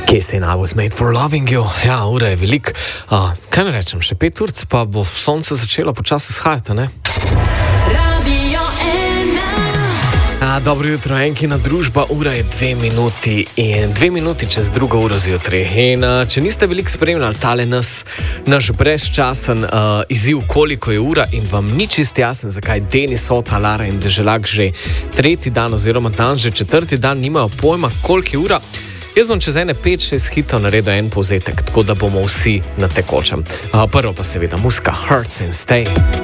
Casey I was made for loving you. Ja, ura je velik. Kaj ne rečem, še 5 ur, pa bo sonce začelo počasi shajati, ne? Dobro jutro, Enkina družba, ura je 2 minuti in 2 minuti čez 2 uro zjutraj. In če niste veliko spremljali tale naš brezčasen izziv, koliko je ura in vam ni čist jasen, zakaj Denis, Ota, Lara in Deželak že 3. dan oziroma dan že 4. dan nimajo pojma, koliko je ura, jaz bom čez 5-6 hitov naredil en povzetek, tako da bomo vsi na tekočem. Prvo pa seveda muska Hurts and Stay.